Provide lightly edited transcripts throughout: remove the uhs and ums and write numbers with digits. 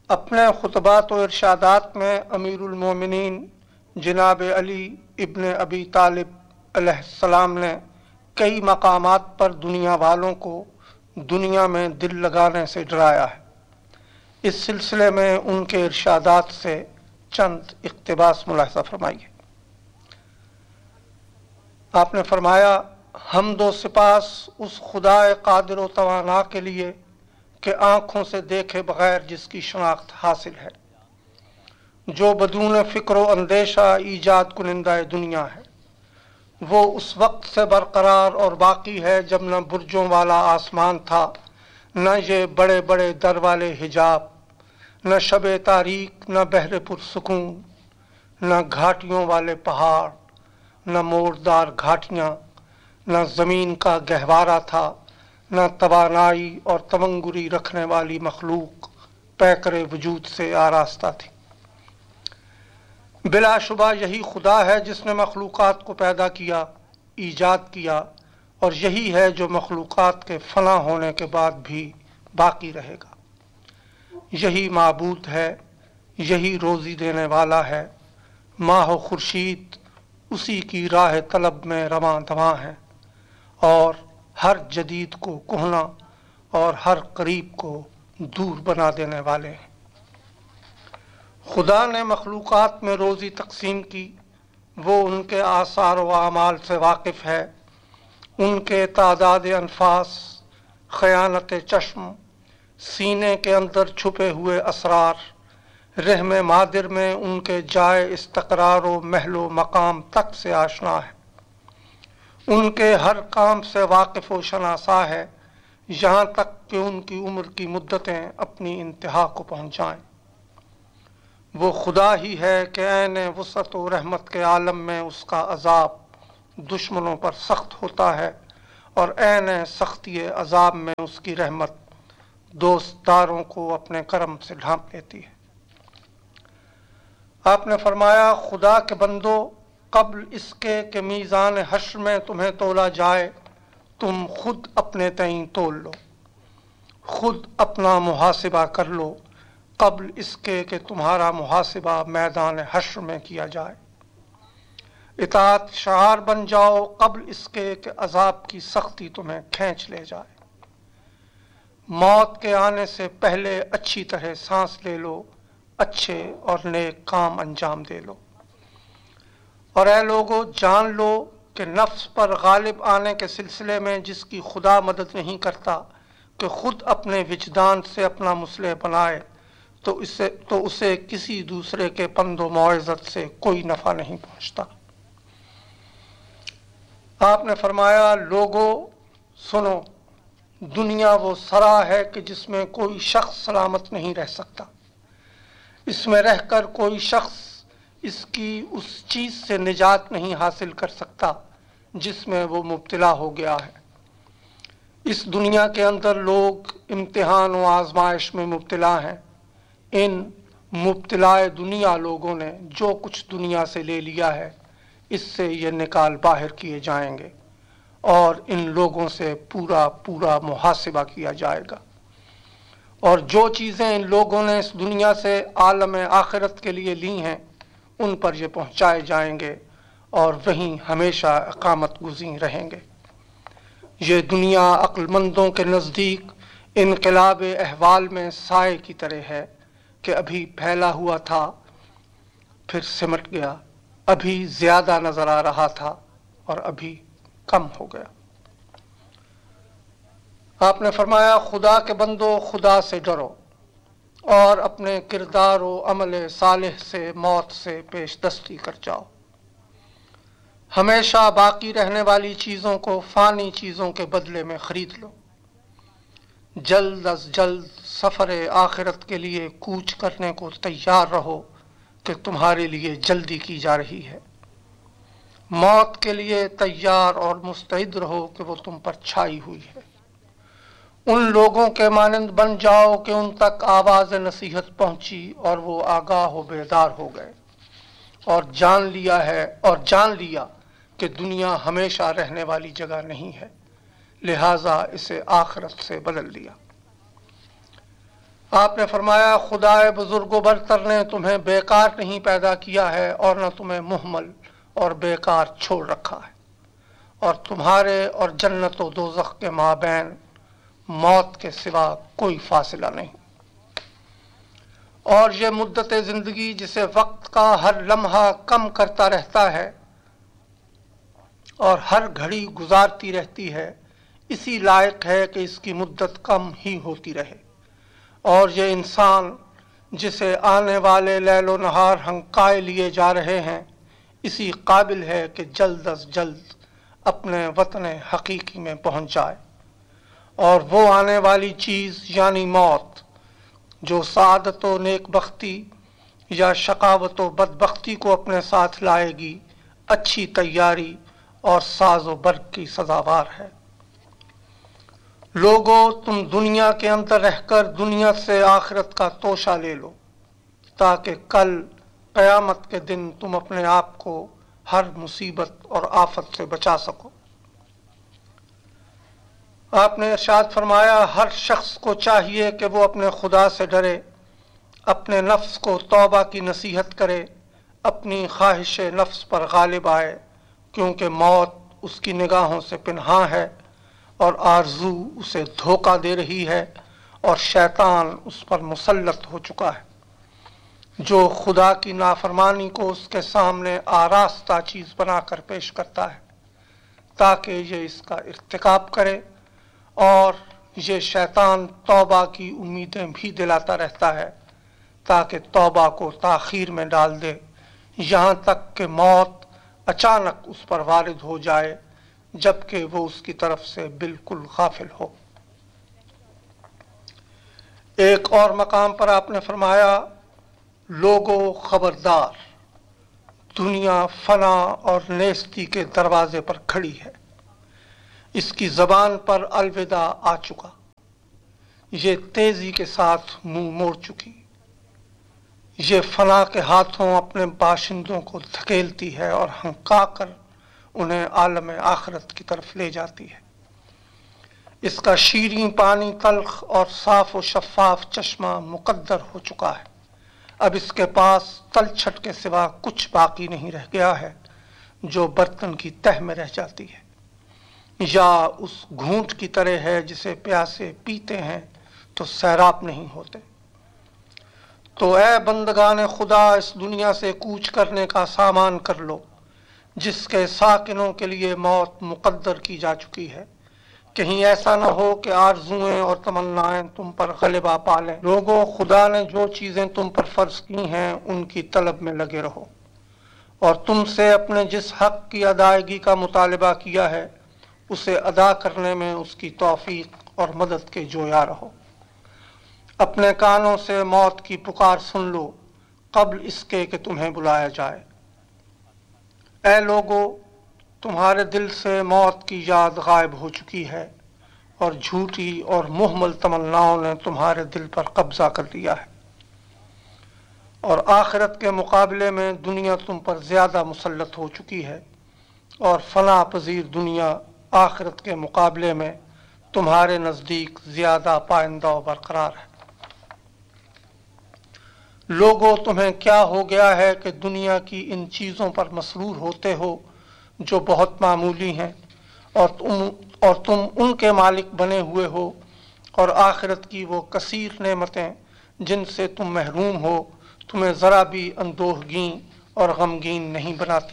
اپنے خطبات و ارشادات میں امیر المومنین جناب علی ابن ابی طالب علیہ السلام نے کئی مقامات پر دنیا والوں کو دنیا میں دل لگانے سے ڈرایا ہے۔ اس سلسلے میں ان کے ارشادات سے چند اقتباس ملاحظہ فرمائیے۔ آپ نے فرمایا، حمد و سپاس اس خدائے قادر و توانا کے لیے کہ آنکھوں سے دیکھے بغیر جس کی شناخت حاصل ہے، جو بدون فکر و اندیشہ ایجاد کنندہ دنیا ہے۔ وہ اس وقت سے برقرار اور باقی ہے جب نہ برجوں والا آسمان تھا، نہ یہ بڑے بڑے در والے حجاب، نہ شب تاریک، نہ بحر پرسکون، نہ گھاٹیوں والے پہاڑ، نہ موردار گھاٹیاں، نہ زمین کا گہوارہ تھا، نہ توانائی اور تمنگری رکھنے والی مخلوق پیکر وجود سے آراستہ تھی۔ بلا شبہ یہی خدا ہے جس نے مخلوقات کو پیدا کیا، ایجاد کیا، اور یہی ہے جو مخلوقات کے فنا ہونے کے بعد بھی باقی رہے گا۔ یہی معبود ہے، یہی روزی دینے والا ہے۔ ماہ و خورشید اسی کی راہ طلب میں رواں دواں ہیں، اور ہر جدید کو کہنا اور ہر قریب کو دور بنا دینے والے ہیں۔ خدا نے مخلوقات میں روزی تقسیم کی، وہ ان کے آثار و اعمال سے واقف ہے، ان کے تعداد انفاس، خیانت چشم، سینے کے اندر چھپے ہوئے اسرار، رحم مادر میں ان کے جائے استقرار و محل و مقام تک سے آشنا ہے، ان کے ہر کام سے واقف و شناسا ہے، یہاں تک کہ ان کی عمر کی مدتیں اپنی انتہا کو پہنچ جائیں۔ وہ خدا ہی ہے کہ عین وسعت و رحمت کے عالم میں اس کا عذاب دشمنوں پر سخت ہوتا ہے، اور عین سختی عذاب میں اس کی رحمت دوست داروں کو اپنے کرم سے ڈھانپ لیتی ہے۔ آپ نے فرمایا، خدا کے بندو، قبل اس کے کہ میزان حشر میں تمہیں تولا جائے، تم خود اپنے تئیں تول لو، خود اپنا محاسبہ کر لو، قبل اس کے کہ تمہارا محاسبہ میدان حشر میں کیا جائے۔ اطاعت شعار بن جاؤ قبل اس کے کہ عذاب کی سختی تمہیں کھینچ لے جائے۔ موت کے آنے سے پہلے اچھی طرح سانس لے لو، اچھے اور نیک کام انجام دے لو۔ اور اے لوگو، جان لو کہ نفس پر غالب آنے کے سلسلے میں جس کی خدا مدد نہیں کرتا کہ خود اپنے وجدان سے اپنا مصلح بنائے، تو اسے کسی دوسرے کے پند و موعظت سے کوئی نفع نہیں پہنچتا۔ آپ نے فرمایا، لوگو سنو، دنیا وہ سرا ہے کہ جس میں کوئی شخص سلامت نہیں رہ سکتا۔ اس میں رہ کر کوئی شخص اس کی اس چیز سے نجات نہیں حاصل کر سکتا جس میں وہ مبتلا ہو گیا ہے۔ اس دنیا کے اندر لوگ امتحان و آزمائش میں مبتلا ہیں۔ ان مبتلا دنیا لوگوں نے جو کچھ دنیا سے لے لیا ہے، اس سے یہ نکال باہر کیے جائیں گے، اور ان لوگوں سے پورا محاسبہ کیا جائے گا، اور جو چیزیں ان لوگوں نے اس دنیا سے عالم آخرت کے لیے لی ہیں، ان پر یہ پہنچائے جائیں گے، اور وہیں ہمیشہ اقامت گزین رہیں گے۔ یہ دنیا عقل مندوں کے نزدیک انقلاب احوال میں سائے کی طرح ہے کہ ابھی پھیلا ہوا تھا، پھر سمٹ گیا، ابھی زیادہ نظر آ رہا تھا اور ابھی کم ہو گیا۔ آپ نے فرمایا، خدا کے بندو، خدا سے ڈرو اور اپنے کردار و عمل صالح سے موت سے پیش دستی کر جاؤ۔ ہمیشہ باقی رہنے والی چیزوں کو فانی چیزوں کے بدلے میں خرید لو۔ جلد از جلد سفر آخرت کے لیے کوچ کرنے کو تیار رہو کہ تمہارے لیے جلدی کی جا رہی ہے۔ موت کے لیے تیار اور مستعد رہو کہ وہ تم پر چھائی ہوئی ہے۔ ان لوگوں کے مانند بن جاؤ کہ ان تک آواز نصیحت پہنچی اور وہ آگاہ و بیدار ہو گئے، اور جان لیا کہ دنیا ہمیشہ رہنے والی جگہ نہیں ہے، لہٰذا اسے آخرت سے بدل دیا۔ آپ نے فرمایا خدائے بزرگ و برتر نے تمہیں بیکار نہیں پیدا کیا ہے اور نہ تمہیں مہمل اور بیکار چھوڑ رکھا ہے، اور تمہارے اور جنت و دوزخ کے مابین موت کے سوا کوئی فاصلہ نہیں، اور یہ مدت زندگی جسے وقت کا ہر لمحہ کم کرتا رہتا ہے اور ہر گھڑی گزارتی رہتی ہے، اسی لائق ہے کہ اس کی مدت کم ہی ہوتی رہے، اور یہ انسان جسے آنے والے لیل و نہار ہنکائے لیے جا رہے ہیں اسی قابل ہے کہ جلد از جلد اپنے وطن حقیقی میں پہنچ جائے، اور وہ آنے والی چیز یعنی موت جو سعادت و نیک بختی یا شقاوت و بدبختی کو اپنے ساتھ لائے گی، اچھی تیاری اور ساز و برگ کی سزاوار ہے۔ لوگو، تم دنیا کے اندر رہ کر دنیا سے آخرت کا توشہ لے لو تاکہ کل قیامت کے دن تم اپنے آپ کو ہر مصیبت اور آفت سے بچا سکو۔ آپ نے ارشاد فرمایا ہر شخص کو چاہیے کہ وہ اپنے خدا سے ڈرے، اپنے نفس کو توبہ کی نصیحت کرے، اپنی خواہش نفس پر غالب آئے، کیونکہ موت اس کی نگاہوں سے پنہاں ہے اور آرزو اسے دھوکہ دے رہی ہے، اور شیطان اس پر مسلط ہو چکا ہے جو خدا کی نافرمانی کو اس کے سامنے آراستہ چیز بنا کر پیش کرتا ہے تاکہ یہ اس کا ارتکاب کرے، اور یہ شیطان توبہ کی امیدیں بھی دلاتا رہتا ہے تاکہ توبہ کو تاخیر میں ڈال دے، یہاں تک کہ موت اچانک اس پر وارد ہو جائے جبکہ وہ اس کی طرف سے بالکل غافل ہو۔ ایک اور مقام پر آپ نے فرمایا لوگو خبردار، دنیا فنا اور نیستی کے دروازے پر کھڑی ہے، اس کی زبان پر الوداع آ چکا، یہ تیزی کے ساتھ منہ موڑ چکی، یہ فنا کے ہاتھوں اپنے باشندوں کو دھکیلتی ہے اور ہنکا کر انہیں عالم آخرت کی طرف لے جاتی ہے، اس کا شیریں پانی تلخ اور صاف و شفاف چشمہ مقدر ہو چکا ہے، اب اس کے پاس تلچھٹ کے سوا کچھ باقی نہیں رہ گیا ہے جو برتن کی تہ میں رہ جاتی ہے یا اس گھونٹ کی طرح ہے جسے پیاسے پیتے ہیں تو سیراب نہیں ہوتے۔ تو اے بندگان خدا، اس دنیا سے کوچ کرنے کا سامان کر لو جس کے ساکنوں کے لیے موت مقدر کی جا چکی ہے، کہیں ایسا نہ ہو کہ آرزوئیں اور تمنائیں تم پر غلبہ پا لیں۔ لوگوں، خدا نے جو چیزیں تم پر فرض کی ہیں ان کی طلب میں لگے رہو، اور تم سے اپنے جس حق کی ادائیگی کا مطالبہ کیا ہے اسے ادا کرنے میں اس کی توفیق اور مدد کے جویا رہو۔ اپنے کانوں سے موت کی پکار سن لو قبل اس کے کہ تمہیں بلایا جائے۔ اے لوگو، تمہارے دل سے موت کی یاد غائب ہو چکی ہے اور جھوٹی اور مہمل تمناؤں نے تمہارے دل پر قبضہ کر لیا ہے، اور آخرت کے مقابلے میں دنیا تم پر زیادہ مسلط ہو چکی ہے، اور فنا پذیر دنیا آخرت کے مقابلے میں تمہارے نزدیک زیادہ پائندہ و برقرار ہے۔ لوگوں، تمہیں کیا ہو گیا ہے کہ دنیا کی ان چیزوں پر مسرور ہوتے ہو جو بہت معمولی ہیں، اور تم ان کے مالک بنے ہوئے ہو، اور آخرت کی وہ کثیر نعمتیں جن سے تم محروم ہو تمہیں ذرا بھی اندوہگین اور غمگین نہیں بناتی۔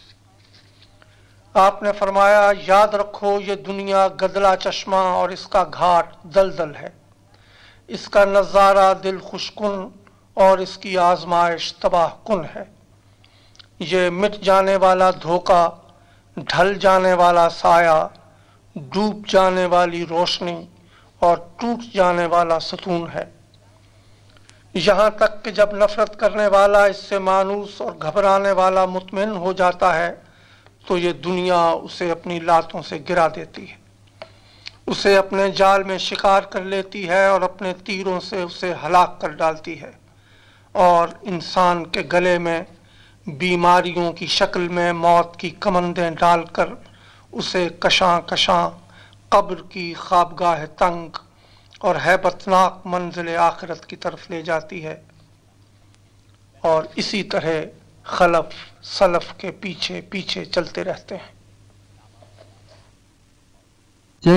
آپ نے فرمایا یاد رکھو یہ دنیا گدلا چشمہ اور اس کا گھاٹ دلدل ہے، اس کا نظارہ دل خوشکن اور اس کی آزمائش تباہ کن ہے، یہ مٹ جانے والا دھوکہ، ڈھل جانے والا سایہ، ڈوب جانے والی روشنی اور ٹوٹ جانے والا ستون ہے، یہاں تک کہ جب نفرت کرنے والا اس سے مانوس اور گھبرانے والا مطمئن ہو جاتا ہے تو یہ دنیا اسے اپنی لاتوں سے گرا دیتی ہے، اسے اپنے جال میں شکار کر لیتی ہے اور اپنے تیروں سے اسے ہلاک کر ڈالتی ہے، اور انسان کے گلے میں بیماریوں کی شکل میں موت کی کمندیں ڈال کر اسے کشاں کشاں قبر کی خوابگاہ تنگ اور ہیبتناک منزل آخرت کی طرف لے جاتی ہے، اور اسی طرح خلف سلف کے پیچھے پیچھے چلتے رہتے ہیں۔